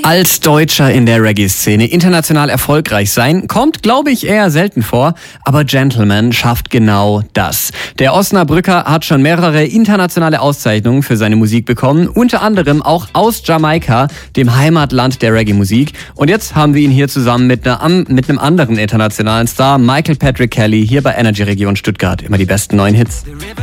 Als Deutscher in der Reggae-Szene international erfolgreich sein, kommt, glaube ich, eher selten vor. Aber Gentleman schafft genau das. Der Osnabrücker hat schon mehrere internationale Auszeichnungen für seine Musik bekommen. Unter anderem auch aus Jamaika, dem Heimatland der Reggae-Musik. Und jetzt haben wir ihn hier zusammen mit einem anderen internationalen Star, Michael Patrick Kelly, hier bei Energy Region Stuttgart. Immer die besten neuen Hits.